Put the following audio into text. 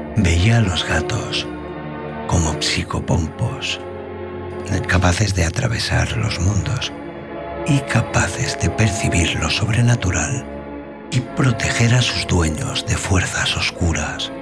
Veía a los gatos como psicopompos, capaces de atravesar los mundos y capaces de percibir lo sobrenatural y proteger a sus dueños de fuerzas oscuras.